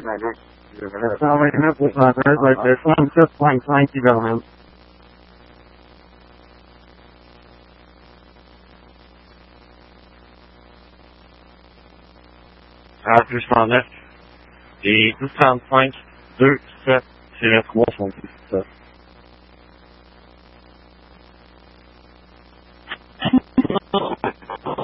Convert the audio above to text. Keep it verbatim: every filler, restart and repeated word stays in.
Following up with others like this one, just one trying to go home. À plus cent neuf et deux cent trente-cinq, deux sept trois cent dix-sept.